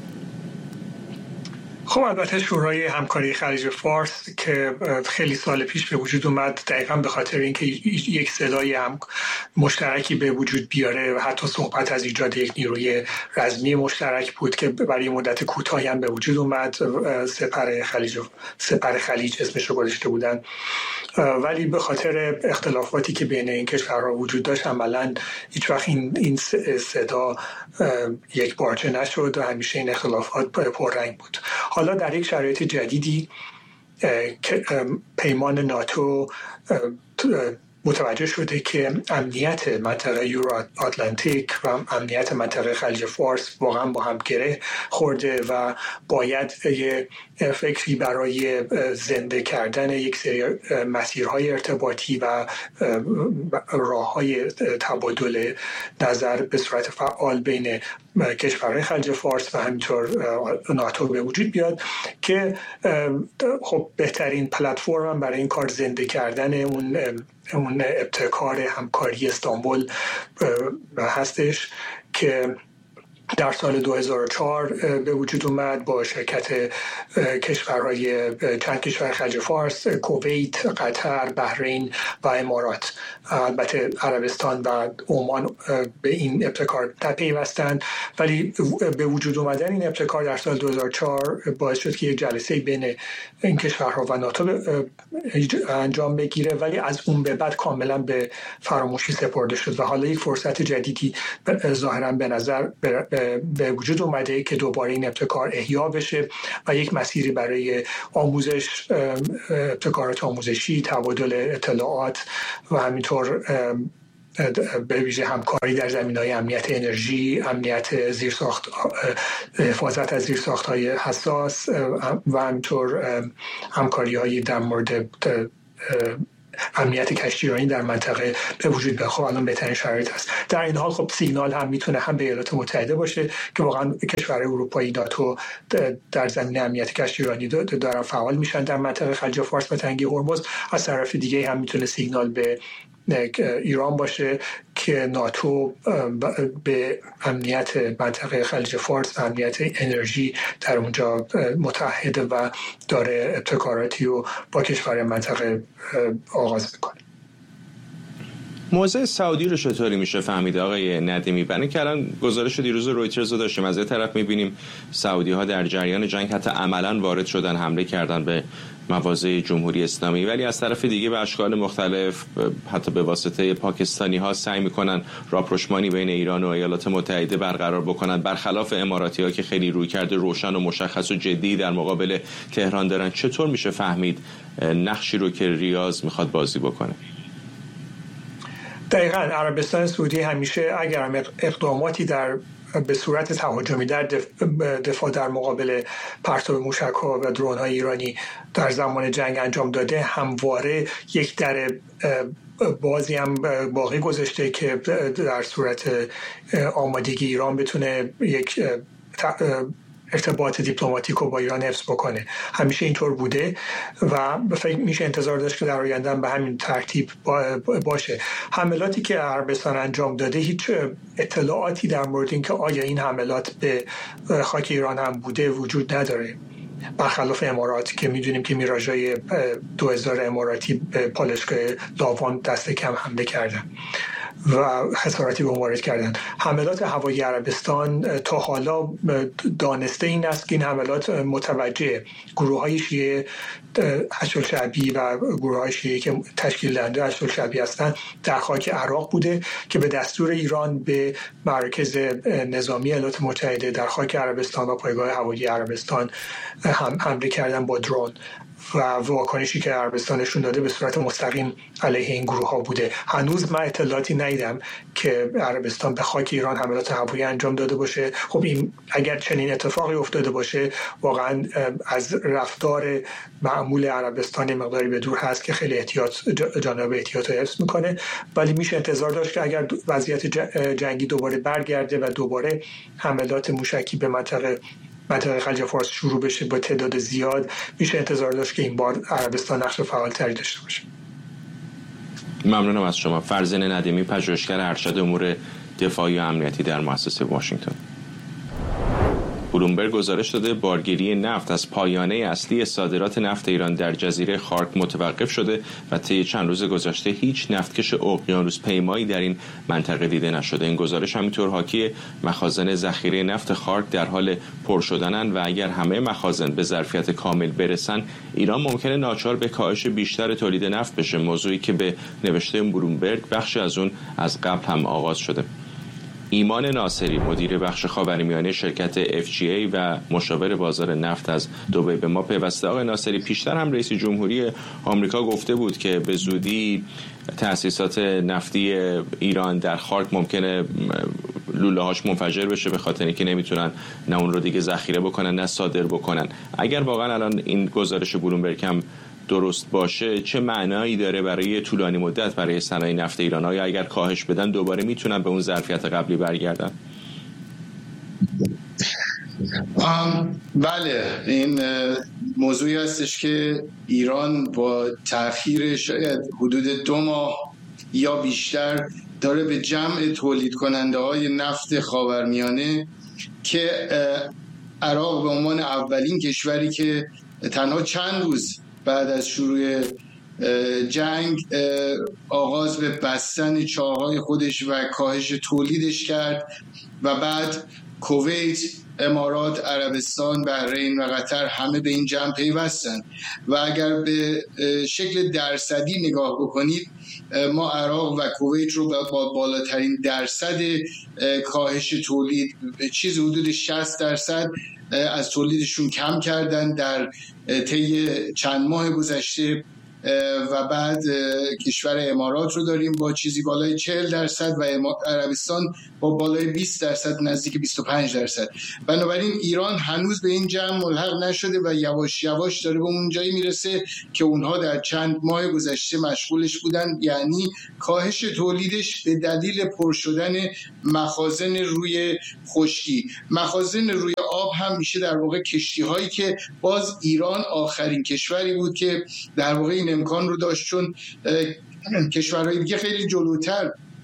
خب البته شورای همکاری خلیج فارس که خیلی سال پیش به وجود اومد دقیقاً به خاطر اینکه یک صدای هم مشترکی به وجود بیاره و حتی صحبت از ایجاد یک نیروی رزمی مشترک بود که برای مدت کوتاهی هم به وجود اومد. سپر خلیج اسمش رو گذاشته بودن، ولی به خاطر اختلافاتی که بین این کشورها وجود داشت عملاً هیچ وقت این صدا یک پارچه نشد و همیشه این اختلافات پررنگ بود. حالا در یک شرایط جدیدی پیمان ناتو متوجه شده که امنیت منطقه یورو آتلانتیک و امنیت منطقه خلیج فارس واقعا با هم گره خورده و باید یه فکری برای زنده کردن یک سری مسیرهای ارتباطی و راههای تبادل نظر به صورت فعال بین کشورهای خلیج فارس و همینطور ناتو به وجود بیاد که خب بهترین پلتفرم برای این کار زنده کردن اون ابتکار همکاری استانبول هستش که در سال 2004 به وجود اومد با شرکت چند کشور خلیج فارس، کویت، قطر، بحرین و امارات. البته عربستان و عمان به این ابتکار پیوستند، ولی به وجود اومدن این ابتکار در سال 2004 باعث شد که یک جلسه بین این کشورها و ناتو انجام بگیره، ولی از اون به بعد کاملا به فراموشی سپرده شد و حالا یک فرصت جدیدی ظاهرا به نظر به وجود اومده که دوباره این ابتکار احیا بشه و یک مسیری برای آموزش، ابتکارات آموزشی، تبادل اطلاعات و همینطور به ویژه همکاری در زمینه‌های امنیت انرژی، امنیت زیرساخت، حفاظت از زیرساخت‌های حساس و همینطور همکاری‌های در مورد امنیت کشتیرانی در منطقه به وجود بیاد. خب الان بهترین شرایط است. در این حال خب سیگنال هم میتونه هم به ایالات متحده باشه که واقعا کشورهای اروپایی ناتو در زمینه امنیت کشتیرانی دارن فعال میشن در منطقه خلیج فارس و تنگه هرمز. از طرف دیگه هم میتونه سیگنال به ایران باشه که ناتو به امنیت منطقه خلیج فارس و امنیت انرژی در اونجا متحده و داره ابتکاراتی رو با کشور منطقه آغاز میکنه. موضع سعودی رو چطوری میشه فهمید آقای ندیمی؟ برای که الان گزارش دیروز رویترز رو داشتیم، از یه طرف میبینیم سعودی ها در جریان جنگ حتی عملاً وارد شدن، حمله کردن به مواضع جمهوری اسلامی، ولی از طرف دیگه به اشکال مختلف حتی به واسطه پاکستانی ها سعی میکنن راپروشمانی بین ایران و ایالات متحده برقرار بکنن، برخلاف اماراتی ها که خیلی رویکرد روشن و مشخص و جدی در مقابل تهران دارن. چطور میشه فهمید نقشی رو که ریاض میخواد بازی بکنه؟ دقیقاً عربستان سعودی همیشه اگر هم اقداماتی به صورت تهاجمی در دفاع در مقابل پرتاب موشک‌ها و درون‌های ایرانی در زمان جنگ انجام داده، همواره یک در بازی هم باقی گذاشته که در صورت آمادگی ایران بتونه یک ارتباط دیپلماتیک رو با ایران حفظ بکنه. همیشه اینطور بوده و فکر میشه انتظار داشت که در آینده به همین ترتیب باشه. حملاتی که عربستان انجام داده، هیچ اطلاعاتی در مورد اینکه آیا این حملات به خاک ایران هم بوده وجود نداره، برخلاف اماراتی که میدونیم که میراژهای 2000 اماراتی به پالایشگاه لاوان دست کم حمله کردن و خساراتی به وارد کردن. حملات هوایی عربستان تا حالا دانسته این است که این حملات متوجه گروه‌های شیعه اشرالشعبی و گروه‌های شیعه که تشکیل دهنده اشرالشعبی هستند در خاک عراق بوده که به دستور ایران به مرکز نظامی ایالات متحده در خاک عربستان و پایگاه هوایی عربستان حمله کردن با درون و واکنشی که عربستان نشون داده به صورت مستقیم علیه این گروه ها بوده. هنوز من اطلاعاتی ندیدم که عربستان به خاک ایران حملات هوایی انجام داده باشه. خب این اگر چنین اتفاقی افتاده باشه واقعا از رفتار معمول عربستان مقداری به دور هست که خیلی جانب احتیاط حفظ میکنه، ولی میشه انتظار داشت که اگر وضعیت جنگی دوباره برگرده و دوباره حملات موشکی به منطقه خلیج فارس شروع بشه با تعداد زیاد، میشه انتظار داشت که این بار عربستان نقش فعالتری داشته باشه. ممنونم از شما. فرزین ندیمی، پژوهشگر ارشد امور دفاعی و امنیتی در مؤسسه واشنگتن. بلومبرگ گزارش داده بارگیری نفت از پایانه اصلی صادرات نفت ایران در جزیره خارک متوقف شده و طی چند روز گذشته هیچ نفتکش اقیانوس پیمایی در این منطقه دیده نشده. این گزارش همینطور حاکی مخازن ذخیره نفت خارک در حال پر شدنند و اگر همه مخازن به ظرفیت کامل برسن، ایران ممکنه ناچار به کاهش بیشتر تولید نفت بشه، موضوعی که به نوشته بلومبرگ بخشی از اون از قبل هم آغاز شده. ایمان ناصری، مدیر بخش خاورمیانه شرکت FGA و مشاور بازار نفت از دبی به ما پیوسته. آقای ناصری، پیشتر هم رئیس جمهوری آمریکا گفته بود که به زودی تأسیسات نفتی ایران در خارک ممکنه لوله‌هاش منفجر بشه به خاطر اینکه نمیتونن نه اون رو دیگه ذخیره بکنن نه صادر بکنن. اگر واقعا الان این گزارش بلومبرگ هم درست باشه، چه معنایی داره برای طولانی مدت برای صنایع نفت ایران؟ آیا اگر کاهش بدن دوباره میتونن به اون ظرفیت قبلی برگردن؟ بله، این موضوعی هستش که ایران با تأخیر شاید حدود 2 ماه یا بیشتر داره به جمع تولید کننده های نفت خاورمیانه که عراق به عنوان اولین کشوری که تنها چند روز بعد از شروع جنگ آغاز به بستن چاه‌های خودش و کاهش تولیدش کرد و بعد کویت، امارات، عربستان، بحرین و قطر همه به این جمع پیوستن و اگر به شکل درصدی نگاه بکنید، ما عراق و کویت رو با بالاترین درصد کاهش تولید، چیز حدود 60% از تولیدشون کم کردن در طی چند ماه گذشته و بعد کشور امارات رو داریم با چیزی بالای 40% و عربستان با بالای 20%، نزدیک 25%. بنابراین ایران هنوز به این جمع ملحق نشده و یواش یواش داره به اون جایی میرسه که اونها در چند ماه گذشته مشغولش بودن، یعنی کاهش تولیدش به دلیل پر شدن مخازن روی خشکی. مخازن روی آب هم میشه در واقع کشتی هایی که باز ایران آخرین کشوری بود که در واقع این امکان رو داشت، چون کشورهای دیگه خیلی جلوتر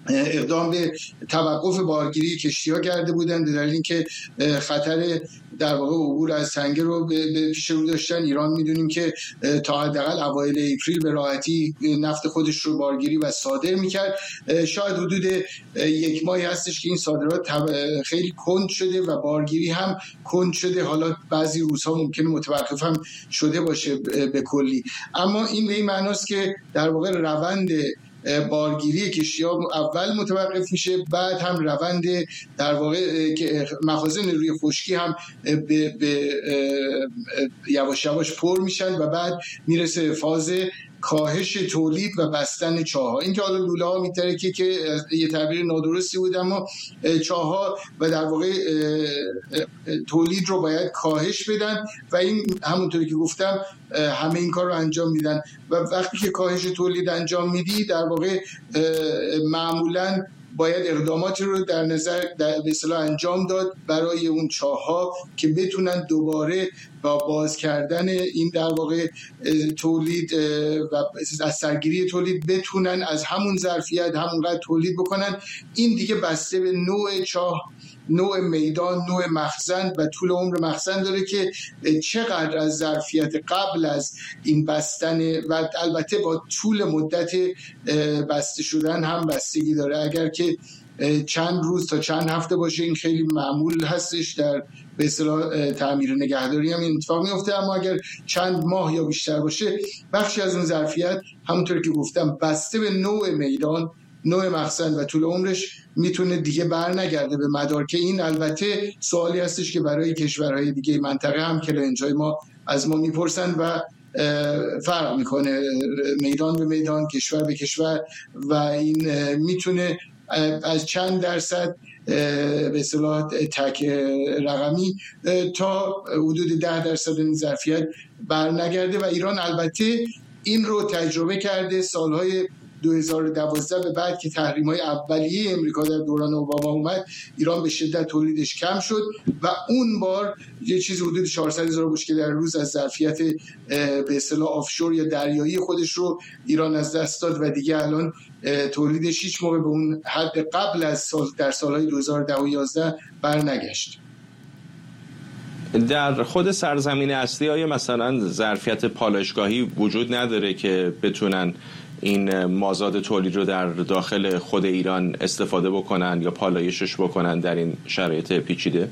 اقدام به توقف بارگیری کشتی‌ها کرده بودند به دلیل اینکه خطر در واقع عبور از تنگه رو به پیش رو داشتن. ایران میدونیم که تا حداقل اوایل اپریل به راحتی نفت خودش رو بارگیری و صادر میکرد. شاید حدود یک ماهی هستش که این صادرات خیلی کند شده و بارگیری هم کند شده. حالا بعضی روزها ممکنه متوقف هم شده باشه به کلی، اما این به این معناست که در واقع روند بارگیری کشتی‌ها اول متوقف میشه، بعد هم روند در واقع مخازن روی خشکی هم به یواش یواش پر میشن و بعد میرسه فاز کاهش تولید و بستن چاه‌ها. این که حالا لوله‌ها میترکه که یه تعبیر نادرستی بود، اما چاه‌ها و در واقع تولید رو باید کاهش بدن و این همونطوری که گفتم همه این کار رو انجام میدن و وقتی که کاهش تولید انجام میدی در واقع معمولاً باید اقداماتی رو در نظر به اصطلاح انجام داد برای اون چاه‌ها که بتونن دوباره با باز کردن این در واقع تولید و از سرگیری تولید بتونن از همون ظرفیت همونقدر تولید بکنن. این دیگه بسته به نوع چاه، نوع میدان، نوع مخزن و طول عمر مخزن داره که چقدر از ظرفیت قبل از این بستن و البته با طول مدت بسته شدن هم بستگی داره. اگر که چند روز تا چند هفته باشه این خیلی معمول هستش، در به اصطلاح تعمیر نگهداری هم این اتفاق میفته، اما اگر چند ماه یا بیشتر باشه بخشی از اون ظرفیت همونطور که گفتم بسته به نوع میدان، نوع مخزن و طول عمرش میتونه دیگه بر نگرده به مدار. که این البته سوالی هستش که برای کشورهای دیگه منطقه هم که لنجای ما از ما میپرسن و فرق میکنه میدان به میدان، کشور به کشور و این میتونه از چند درصد به اصطلاح تک رقمی تا حدود 10% این ظرفیت بر نگرده و ایران البته این رو تجربه کرده. سالهای 2012 به بعد که تحریم‌های اولیه امریکا در دوران اوباما اومد، ایران به شدت تولیدش کم شد و اون بار یه چیز حدود 400,000 بشکه در روز از ظرفیت به اصطلاح آفشور یا دریایی خودش رو ایران از دست داد و دیگه الان تولیدش هیچ موقع به اون حد قبل از در سالهای 2010 و 2011 برنگشت. در خود سرزمین اصلی آیا مثلا ظرفیت پالایشگاهی وجود نداره که بتونن این مازاد تولید رو در داخل خود ایران استفاده بکنن یا پالایشش بکنن در این شرایط پیچیده؟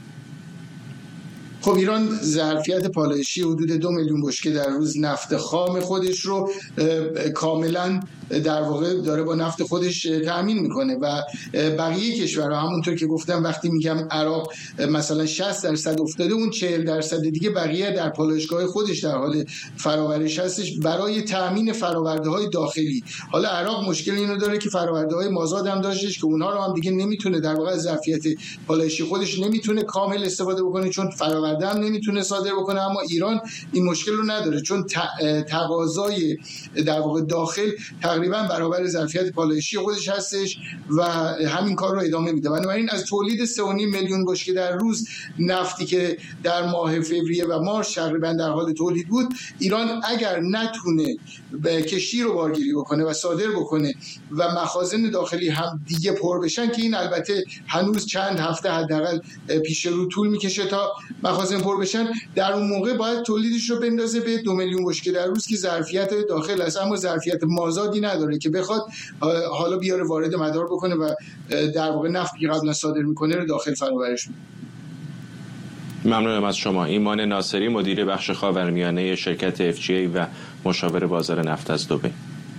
خب ایران ظرفیت پالایشی حدود 2 میلیون بشکه در روز نفت خام خودش رو کاملا در واقع داره با نفت خودش تأمین میکنه و بقیه کشورها همونطور که گفتم وقتی میگم عراق مثلا 60% افتاده، اون 40% دیگه بقیه در پالایشگاه خودش در حال فراورش هستش برای تأمین فرآورده‌های داخلی. حالا عراق مشکل اینو داره که فرآورده‌های مازاد هم داشتش که اونها رو هم دیگه نمیتونه در واقع ظرفیت پالایشی خودش نمیتونه کامل استفاده بکنه چون فرآورده هم نمیتونه صادر بکنه. اما ایران این مشکل رو نداره چون تقاضای در واقع داخل تقریبا برابر ظرفیت پالایشی خودش هستش و همین کار رو ادامه میده. بنابراین از تولید 3.5 میلیون بشکه در روز نفتی که در ماه فوریه و مارس تقریبا در حال تولید بود، ایران اگر نتونه کشتی رو بارگیری بکنه و صادر بکنه و مخازن داخلی هم دیگه پر بشن که این البته هنوز چند هفته حداقل پیش رو طول میکشه تا مخازن پر بشن، در اون موقع باید تولیدش رو بندازه به 2 میلیون بشکه در روز که ظرفیت داخل است، اما ظرفیت مازادی نداره که بخواد حالا بیاره وارد مدار بکنه و در واقع نفتی قبلا صادر میکنه رو داخل فرآورش میکنه. ممنونم از شما. ایمان ناصری، مدیر بخش خاورمیانه شرکت FGA و مشاور بازار نفت از دبی.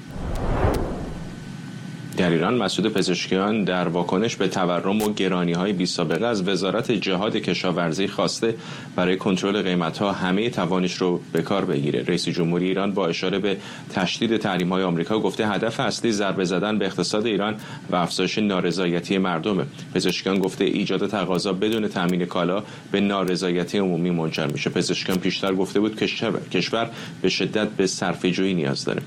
در ایران مسعود پزشکیان در واکنش به تورم و گرانی‌های بی‌سابقه از وزارت جهاد کشاورزی خواسته برای کنترل قیمت‌ها همه توانش رو به کار بگیره. رئیس جمهوری ایران با اشاره به تشدید تحریم‌های آمریکا گفته هدف اصلی ضربه زدن به اقتصاد ایران و افزایش نارضایتی مردمه. پزشکیان گفته ایجاد تقاضا بدون تامین کالا به نارضایتی عمومی منجر میشه. پزشکیان پیشتر گفته بود کشور به شدت به صرفه‌جویی نیاز داره.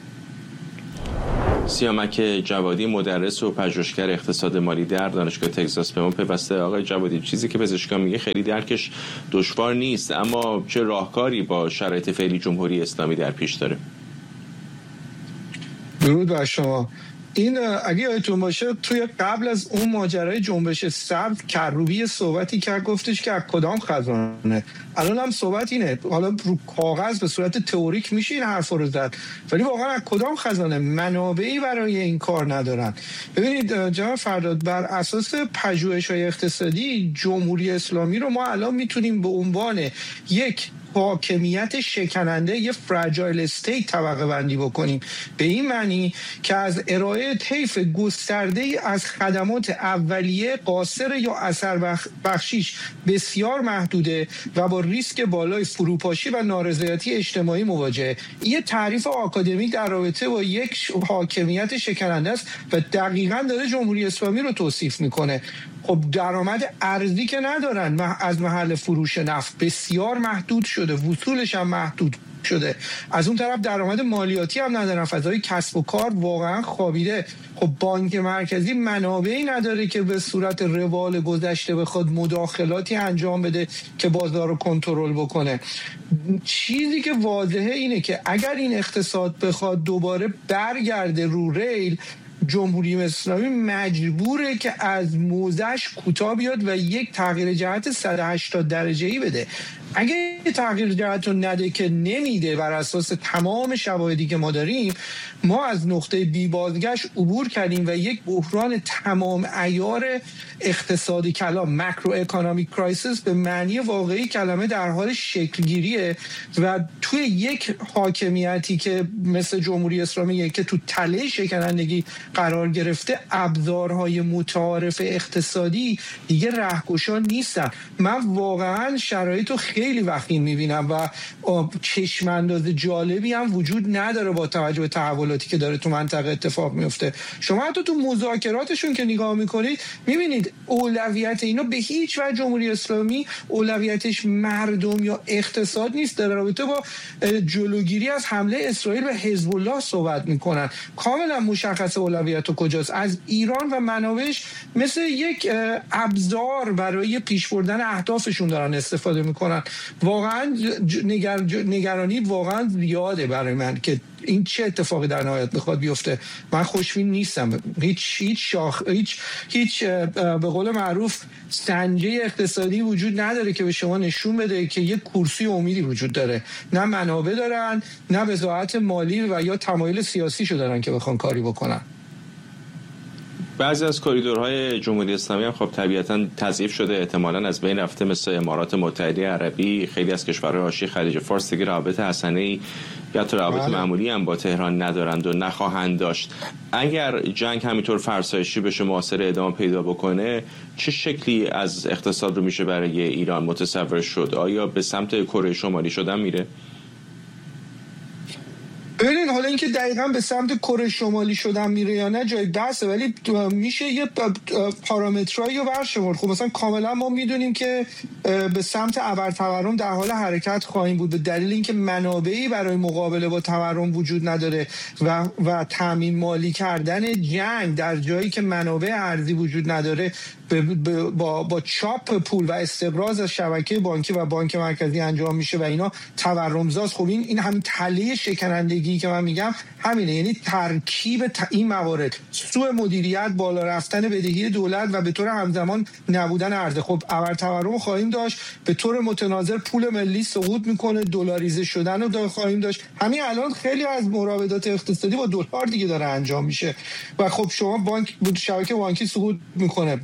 سیامک جوادی، مدرس و پژوهشگر اقتصاد مالی در دانشگاه تگزاس به ما پیوسته. آقای جوادی، چیزی که پزشکان میگه خیلی درکش دشوار نیست، اما چه راهکاری با شرایط فعلی جمهوری اسلامی در پیش داره؟ درود بر شما. این اگه یادتون باشه توی قبل از اون ماجرای جنبش سبز کروبی صحبتی کرد، گفتش که از کدام خزانه. الان هم صحبت اینه، حالا رو کاغذ به صورت تئوریک میشه این حرف رو زد، ولی واقعا از کدام خزانه؟ منابعی برای این کار ندارن. ببینید جناب فرداد، بر اساس پژوهش‌های اقتصادی جمهوری اسلامی رو ما الان میتونیم به عنوان یک حاکمیت شکننده، یه فراجایل استیت طبقه بندی بکنیم، به این معنی که از ارائه طیف گسترده‌ای از خدمات اولیه قاصر یا اثر بخشیش بسیار محدوده و با ریسک بالای فروپاشی و نارضایتی اجتماعی مواجهه. یه تعریف آکادمیک در رابطه با یک حاکمیت شکننده است و دقیقاً داره جمهوری اسلامی رو توصیف میکنه. خب درآمد ارزی که ندارن و از محل فروش نفت بسیار محدود شده، وصولش هم محدود شده. از اون طرف درآمد مالیاتی هم ندارن، فضای کسب و کار واقعا خوابیده. خب بانک مرکزی منابعی نداره که به صورت روال گذشته بخواد مداخلاتی انجام بده که بازار رو کنترل بکنه. چیزی که واضحه اینه که اگر این اقتصاد بخواد دوباره برگرده رو ریل، جمهوری اسلامی مجبوره که از موضعش کوتاه بیاد و یک تغییر جهت 180 درجه‌ای بده. اگه تغییر جهت رو نده که نمیده، بر اساس تمام شواهدی که ما داریم، ما از نقطه بی بازگشت عبور کردیم و یک بحران تمام عیار اقتصادی کلام، ماکرو اکونومیک کرایسیس به معنی واقعی کلمه در حال شکلگیریه و توی یک حاکمیتی که مثل جمهوری اسلامی که تو تله شکنندگی قرار گرفته، ابزارهای متعارف اقتصادی دیگه رهگشا نیستن. من واقعا شرایط رو خیلی وخیم میبینم و چشم انداز جالبی هم وجود نداره با توجه به تحولاتی که داره تو منطقه اتفاق میفته. شما حتی تو مذاکراتشون که نگاه میکنید میبینید اولویت اینا به هیچ وجه جمهوری اسلامی اولویتش مردم یا اقتصاد نیست. در رابطه با جلوگیری از حمله اسرائیل به حزب الله صحبت میکنن. کاملا مشخص اولویت کجاست. از ایران و منابعش مثل یک ابزار برای پیش بردن اهدافشون دارن استفاده میکنن. واقعا نگرانی واقعا زیاده برای من که این چه اتفاقی در نهایت بخواد بیفته. من خوشبین نیستم. هیچ به قول معروف سنجه اقتصادی وجود نداره که به شما نشون بده که یک کرسی امیدی وجود داره. نه منابع دارن، نه وضاحت مالی و یا تمایل سیاسی شو دارن که بخوان کاری بکنن. بعضی از کریدورهای جمهوری اسلامی هم خب طبیعتاً تضعیف شده، احتمالاً از بین رفته، مثل امارات متحده عربی. خیلی از کشورهای حاشیه خلیج فارس دیگه روابط حسنه‌ای یا تو روابط معمولی هم با تهران ندارند و نخواهند داشت. اگر جنگ همینطور فرسایشی بشه، محاصره ادامه پیدا بکنه، چه شکلی از اقتصاد رو میشه برای ایران متصور شد؟ آیا به سمت کره شمالی شدن میره؟ ببینید حالا اینکه دقیقاً به سمت کره شمالی شدن میره یا نه جای بحثه، ولی میشه یه پارامترایی رو برشمرد. خب مثلا کاملا ما میدونیم که به سمت ابرتورم در حال حرکت خواهیم بود، به دلیل اینکه منابعی برای مقابله با تورم وجود نداره و تامین مالی کردن جنگ در جایی که منابع ارزی وجود نداره با چاپ پول و استقراض از شبکه بانکی و بانک مرکزی انجام میشه و اینا تورمزاست. خب این هم تله شکنندگی که من میگم همینه، یعنی ترکیب این موارد، سوء مدیریت، بالا رفتن بدهی دولت و به طور همزمان نبودن عرضه. خب ابرتورم خواهیم داشت، به طور متناظر پول ملی سقوط میکنه، دلاریزه شدن رو خواهیم داشت. همین الان خیلی از مراودات اقتصادی با دلار دیگه داره انجام میشه و خب شما شبکه بانکی سقوط میکنه،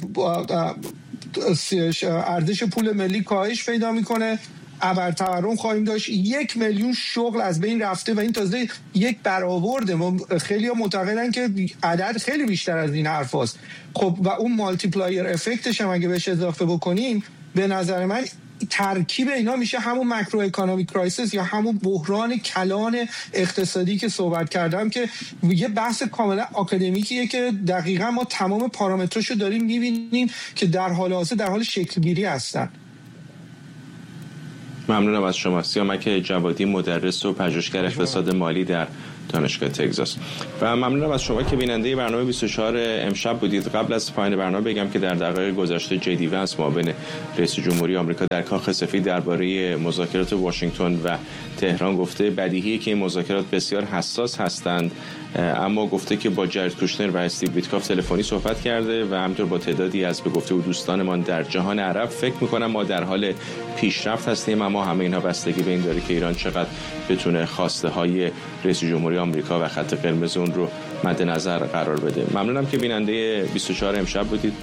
ارزش پول ملی کاهش پیدا میکنه، ابرتورم خواهیم داشت، 1 میلیون شغل از بین رفته و این تازه یک برآورده. خیلی ها معتقدن که عدد خیلی بیشتر از این حرف هست. خب و اون مالتیپلایر افکتش هم اگه بهش اضافه بکنیم، به نظر من ترکیب اینا میشه همون ماکرو اکونومیک کرایسیس یا همون بحران کلان اقتصادی که صحبت کردم، که یه بحث کاملا آکادمیکیه که دقیقاً ما تمام پارامتراشو داریم میبینیم که در حال حاضر در حال شکلگیری هستن. ممنونم از شما. سیامک جوادی، مدرس و پژوهشگر اقتصاد مالی در دانشگاه تگزاس. و ممنونم از شما که بیننده برنامه 24 امشب بودید. قبل از پایان برنامه بگم که در دقایق گذشته جی ونس معاون رئیس جمهوری آمریکا در کاخ سفید درباره مذاکرات واشنگتن و تهران گفته بدیهیه که این مذاکرات بسیار حساس هستند، اما گفته که با جارد کوشنر و استیو ویتکاف تلفنی صحبت کرده و همینطور با تعدادی از به گفته دوستانمان در جهان عرب. فکر می‌کنم ما در حال پیشرفت هستیم، اما همه اینها بستگی به این داره که ایران چقدر بتونه خواسته‌های رئیس جمهوری آمریکا و خط قرمز اون رو مد نظر قرار بده. ممنونم که بیننده 24 امشب بودید.